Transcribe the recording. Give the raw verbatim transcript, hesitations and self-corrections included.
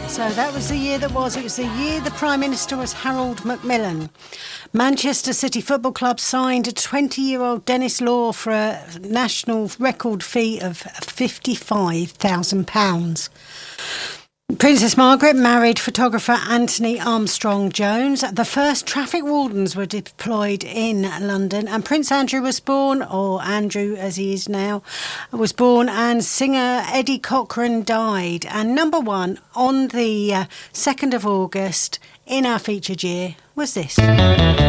So that was the year that was. It was the year the Prime Minister was Harold Macmillan. Manchester City Football Club signed a twenty-year-old Dennis Law for a national record fee of fifty-five thousand pounds. Princess Margaret married photographer Anthony Armstrong-Jones. The first traffic wardens were deployed in London, and Prince Andrew was born, or Andrew as he is now, was born, and singer Eddie Cochran died. And number one on the uh, second of August in our featured year was this.